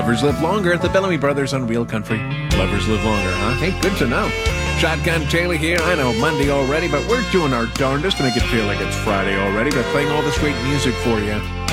Lovers live longer. The Bellamy Brothers on Real Country. Lovers live longer, huh? Hey, good to know. Shotgun Taylor here. I know Monday already, but we're doing our darndest to make it feel like it's Friday already by playing all this great music for you.